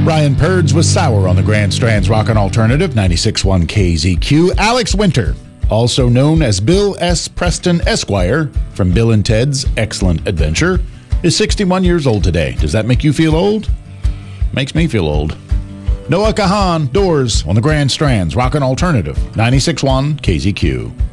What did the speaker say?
Brian Purds was sour on the Grand Strands Rockin' Alternative, 96.1 KZQ. Alex Winter, also known as Bill S. Preston Esquire, from Bill and Ted's Excellent Adventure, is 61 years old today. Does that make you feel old? Makes me feel old. Noah Kahan, Doors on the Grand Strands Rockin' Alternative, 96.1 KZQ.